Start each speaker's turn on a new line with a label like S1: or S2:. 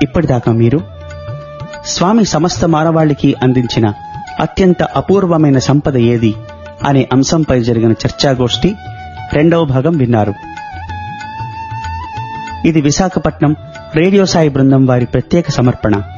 S1: ఇప్పటిదాకా మీరు స్వామి సమస్త మానవాళికి అందించిన అత్యంత అపూర్వమైన సంపద ఏది అనే అంశంపై జరిగిన చర్చాగోష్ఠి 2వ భాగం విన్నారు. ఇది విశాఖపట్నం రేడియో సాయి బృందం వారి ప్రత్యేక సమర్పణ.